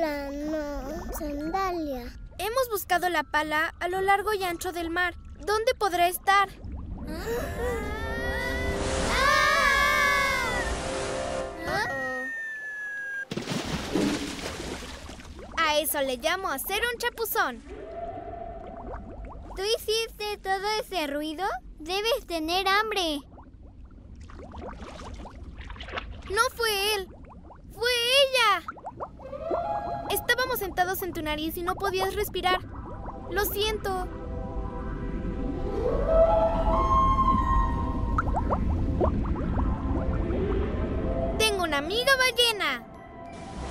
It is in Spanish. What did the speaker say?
pala, no. Sandalia. Hemos buscado la pala a lo largo y ancho del mar. ¿Dónde podrá estar? A eso le llamo hacer un chapuzón. ¿Tú hiciste todo ese ruido? Debes tener hambre. No fue él, fue ella. Estábamos sentados en tu nariz y no podías respirar. Lo siento. Tengo una amiga ballena.